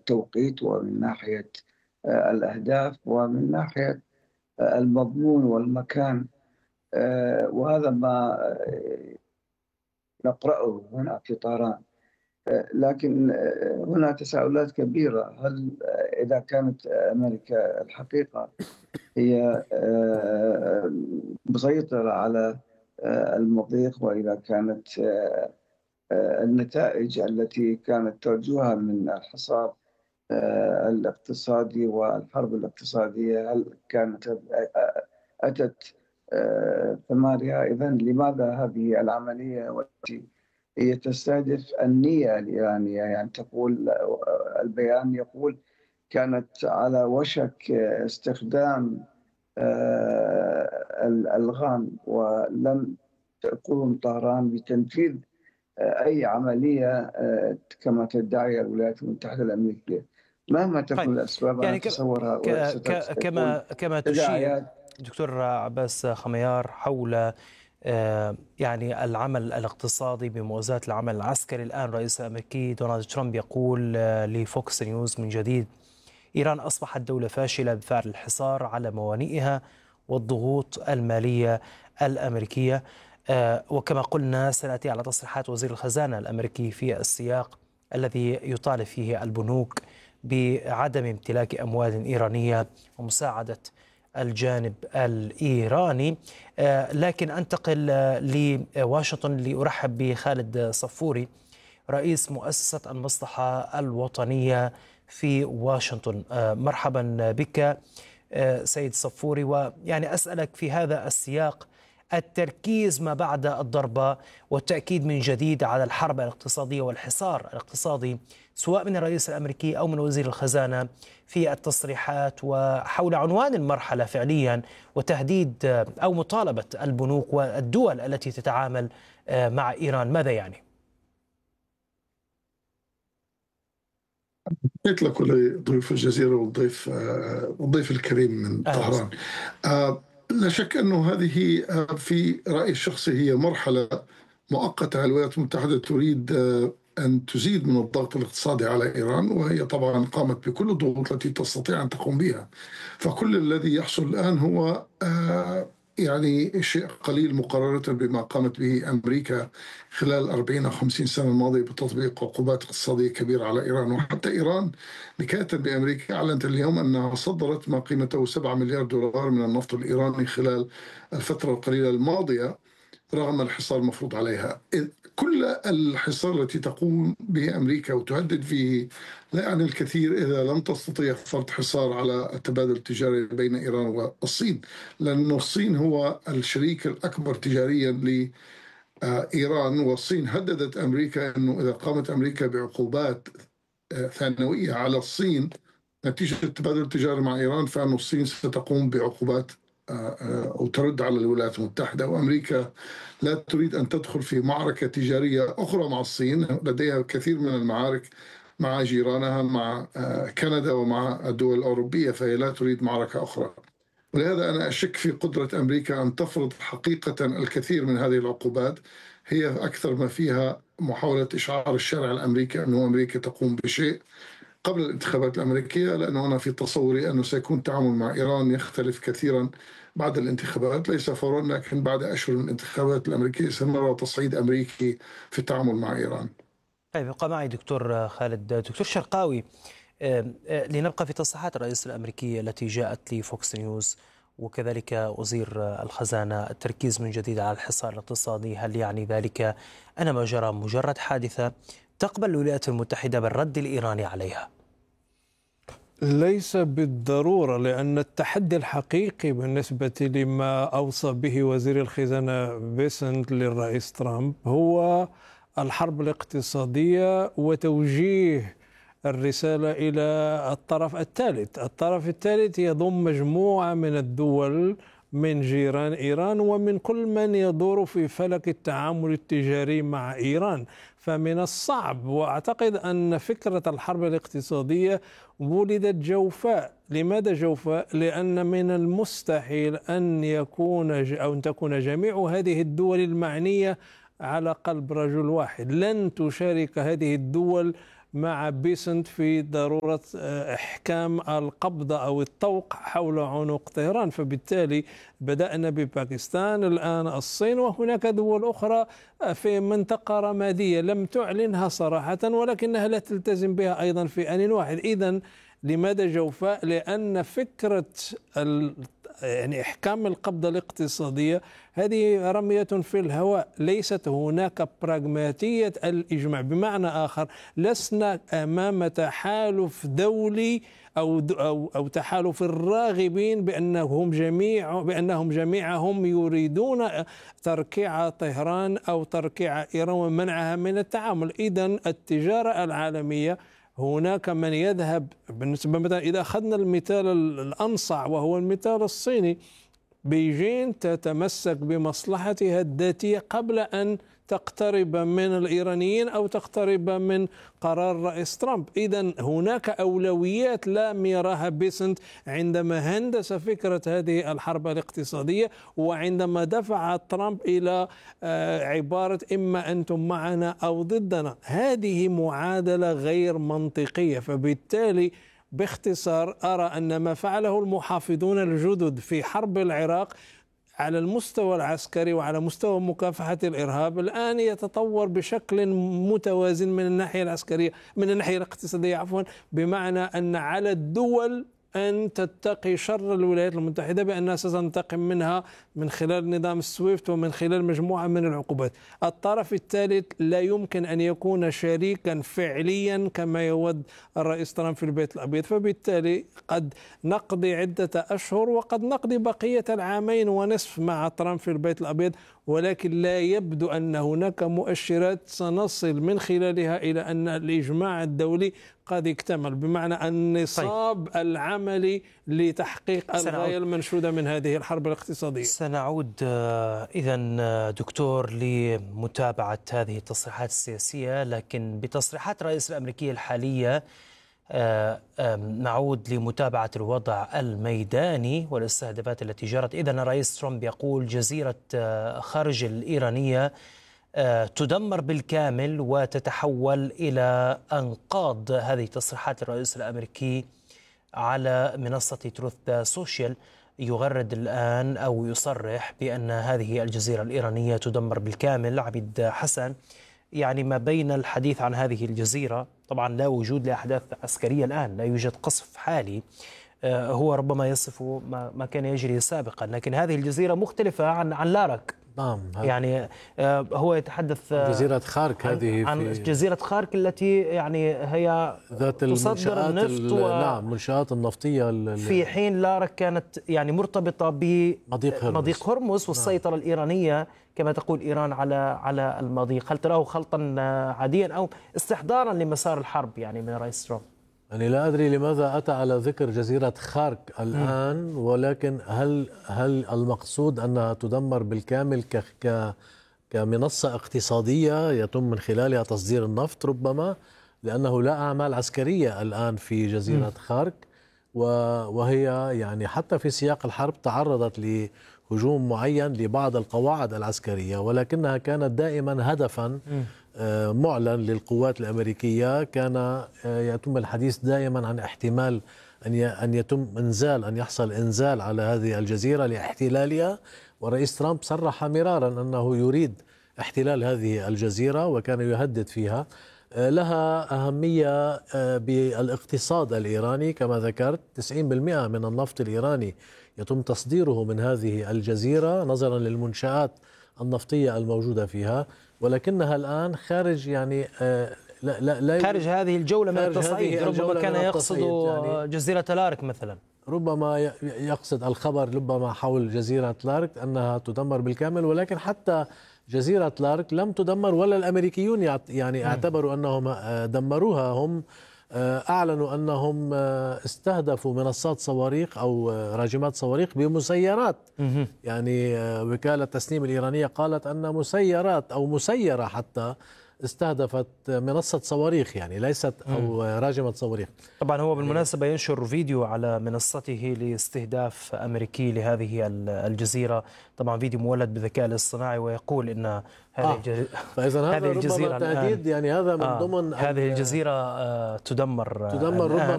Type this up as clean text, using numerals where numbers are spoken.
التوقيت ومن ناحية الأهداف ومن ناحية المضمون والمكان. وهذا ما نقرأه هنا في طهران. لكن هنا تساؤلات كبيرة. هل إذا كانت أمريكا الحقيقة هي مسيطرة على المضيق، وإذا كانت النتائج التي كانت ترجوها من الحصار الاقتصادي والحرب الاقتصادية هل كانت أتت ثمارها؟ إذن لماذا هذه العملية والتي هي تستهدف النية الإيرانية؟ يعني تقول البيان يقول كانت على وشك استخدام الألغام، ولم تقوم طهران بتنفيذ أي عملية كما تدعي الولايات المتحدة الأمريكية. مهما طيب، تكون الأسباب أنا يعني أتصورها ستكون كما تشير تداعيات. دكتور عباس خميار حول يعني العمل الاقتصادي بموازاة العمل العسكري. الآن الرئيس الأمريكي دونالد ترامب يقول لفوكس نيوز من جديد: إيران أصبحت دولة فاشلة بفعل الحصار على موانئها والضغوط المالية الأمريكية. وكما قلنا سنأتي على تصريحات وزير الخزانة الأمريكي في السياق الذي يطالب فيه البنوك بعدم امتلاك أموال إيرانية ومساعدة الجانب الإيراني. لكن أنتقل لواشنطن لأرحب بخالد صفوري رئيس مؤسسة المصلحة الوطنية في واشنطن. مرحبا بك سيد صفوري. ويعني أسألك في هذا السياق التركيز ما بعد الضربة والتأكيد من جديد على الحرب الاقتصادية والحصار الاقتصادي سواء من الرئيس الأمريكي أو من وزير الخزانة في التصريحات وحول عنوان المرحلة فعليا وتهديد أو مطالبة البنوك والدول التي تتعامل مع إيران. ماذا يعني؟ قلت لك ضيوف الجزيرة والضيف الكريم من طهران. لا شك أنه هذه في رأيي الشخصي هي مرحلة مؤقتة. الولايات المتحدة تريد أن تزيد من الضغط الاقتصادي على إيران، وهي طبعا قامت بكل الضغوط التي تستطيع أن تقوم بها. فكل الذي يحصل الآن هو يعني شيء قليل مقارنة بما قامت به أمريكا خلال 40 أو 50 سنة الماضية بتطبيق عقوبات اقتصادية كبيرة على إيران. وحتى إيران نكاية بأمريكا أعلنت اليوم أنها صدرت ما قيمته 7 مليار دولار من النفط الإيراني خلال الفترة القليلة الماضية رغم الحصار المفروض عليها. كل الحصار التي تقوم به أمريكا وتهدد فيه لا يعني الكثير إذا لم تستطيع فرض حصار على التبادل التجاري بين إيران والصين، لأن الصين هو الشريك الأكبر تجاريا لإيران. والصين هددت أمريكا أنه إذا قامت أمريكا بعقوبات ثانوية على الصين نتيجة التبادل التجاري مع إيران، فإن الصين ستقوم بعقوبات أو ترد على الولايات المتحدة. وأمريكا لا تريد أن تدخل في معركة تجارية أخرى مع الصين، لديها كثير من المعارك مع جيرانها مع كندا ومع الدول الأوروبية، فهي لا تريد معركة أخرى. ولهذا أنا أشك في قدرة أمريكا أن تفرض حقيقة الكثير من هذه العقوبات. هي أكثر ما فيها محاولة إشعار الشارع الأمريكي أنه أمريكا تقوم بشيء قبل الانتخابات الأمريكية، لأنه أنا في تصوري أنه سيكون التعامل مع إيران يختلف كثيرا بعد الانتخابات، ليس فورا لكن بعد أشهر من الانتخابات الأمريكية سنرى تصعيد أمريكي في التعامل مع إيران. طيب، يبقى معي دكتور خالد. دكتور شرقاوي، لنبقى في تصريحات الرئيس الأمريكي التي جاءت لفوكس نيوز وكذلك وزير الخزانة، التركيز من جديد على الحصار الاقتصادي. هل يعني ذلك أن ما جرى مجرد حادثة تقبل الولايات المتحدة بالرد الإيراني عليها؟ ليس بالضرورة، لأن التحدي الحقيقي بالنسبة لما أوصى به وزير الخزانة بيسنت للرئيس ترامب هو الحرب الاقتصادية وتوجيه الرسالة إلى الطرف الثالث. الطرف الثالث يضم مجموعة من الدول من جيران إيران ومن كل من يدور في فلك التعامل التجاري مع إيران. فمن الصعب، وأعتقد أن فكرة الحرب الاقتصادية ولدت جوفاء. لماذا جوفاء؟ لأن من المستحيل أن تكون جميع هذه الدول المعنية على قلب رجل واحد. لن تشارك هذه الدول مع بيسنت في ضرورة إحكام القبضة أو الطوق حول عنق طهران. فبالتالي بدأنا بباكستان، الآن الصين، وهناك دول أخرى في منطقة رمادية لم تعلنها صراحة ولكنها لا تلتزم بها أيضا في آن واحد. إذن لماذا جوفاء؟ لأن فكرة يعني إحكام القبضة الاقتصادية هذه رمية في الهواء، ليست هناك براغماتية الإجماع. بمعنى آخر، لسنا أمام تحالف دولي أو تحالف الراغبين بأنهم جميعهم يريدون تركيع طهران أو تركيع إيران ومنعها من التعامل. إذن التجارة العالمية هناك من يذهب، بالنسبة مثلا إذا أخذنا المثال الأنصع وهو المثال الصيني، بيجين تتمسك بمصلحتها الذاتية قبل أن تقترب من الإيرانيين أو تقترب من قرار رئيس ترامب. إذن هناك أولويات لم يراها بيسنت عندما هندس فكرة هذه الحرب الاقتصادية، وعندما دفع ترامب إلى عبارة إما أنتم معنا أو ضدنا. هذه معادلة غير منطقية. فبالتالي باختصار أرى أن ما فعله المحافظون الجدد في حرب العراق على المستوى العسكري وعلى مستوى مكافحة الإرهاب الآن يتطور بشكل متوازن من الناحية العسكرية، من الناحية الاقتصادية عفوا، بمعنى أن على الدول أن تتقي شر الولايات المتحدة بأنها ستنتقم منها من خلال نظام السويفت ومن خلال مجموعة من العقوبات. الطرف الثالث لا يمكن أن يكون شريكا فعليا كما يود الرئيس ترامب في البيت الأبيض. فبالتالي قد نقضي عدة أشهر وقد نقضي بقية العامين ونصف مع ترامب في البيت الأبيض، ولكن لا يبدو أن هناك مؤشرات سنصل من خلالها إلى أن الإجماع الدولي قد اكتمل، بمعنى النصاب العملي لتحقيق الغاية المنشودة من هذه الحرب الاقتصادية. سنعود إذن دكتور لمتابعة هذه التصريحات السياسية، لكن بتصريحات الرئيس الأمريكي الحالية نعود لمتابعة الوضع الميداني والاستهدافات التي جرت. إذن الرئيس ترامب يقول جزيرة خارج الإيرانية تدمر بالكامل وتتحول إلى أنقاض. هذه تصريحات الرئيس الأمريكي على منصة تروث سوشيال، يغرد الآن أو يصرح بأن هذه الجزيرة الإيرانية تدمر بالكامل. عبيد حسن، يعني ما بين الحديث عن هذه الجزيرة، طبعا لا وجود لأحداث عسكرية الآن، لا يوجد قصف حالي، هو ربما يصف ما كان يجري سابقا، لكن هذه الجزيرة مختلفة عن لارك. نعم، يعني هو يتحدث جزيرة خارك، هذه عن جزيرة خارك التي يعني هي ذات تصدر النفط نعم، منشآت النفطية، في حين لارك كانت يعني مرتبطة بمضيق هرمز والسيطرة الإيرانية كما تقول إيران على المضيق. هل تراه خلطا عاديا أو استحضارا لمسار الحرب يعني من رئيس ترامب؟ يعني لا أدري لماذا أتى على ذكر جزيرة خارك الآن، ولكن هل المقصود أنها تدمر بالكامل كمنصة اقتصادية يتم من خلالها تصدير النفط؟ ربما، لأنه لا أعمال عسكرية الآن في جزيرة خارك، وهي يعني حتى في سياق الحرب تعرضت لهجوم معين لبعض القواعد العسكرية، ولكنها كانت دائما هدفا معلن للقوات الأمريكية. كان يتم الحديث دائما عن احتمال أن يتم أن يحصل إنزال على هذه الجزيرة لاحتلالها، ورئيس ترامب صرح مرارا أنه يريد احتلال هذه الجزيرة وكان يهدد فيها. لها أهمية بالاقتصاد الإيراني كما ذكرت، 90% من النفط الإيراني يتم تصديره من هذه الجزيرة نظرا للمنشآت النفطية الموجودة فيها، ولكنها الآن خارج يعني لا خارج هذه الجولة من التصعيد. ربما كان يقصد يعني جزيرة لارك مثلا، ربما يقصد الخبر ربما حول جزيرة لارك أنها تدمر بالكامل، ولكن حتى جزيرة لارك لم تدمر ولا الأمريكيون يعني اعتبروا أنهم دمروها. هم أعلنوا أنهم استهدفوا منصات صواريخ أو راجمات صواريخ بمسيرات. يعني وكالة تسنيم الإيرانية قالت أن مسيرات أو مسيرة حتى استهدفت منصة صواريخ، يعني ليست أو راجمة صواريخ. طبعا هو بالمناسبة ينشر فيديو على منصته لاستهداف أمريكي لهذه الجزيرة، طبعا فيديو مولد بالذكاء الاصطناعي، ويقول إن فإذا هذا هذه الجزيرة ربما تهديد، يعني هذا من ضمن هذه الجزيرة تدمر ربما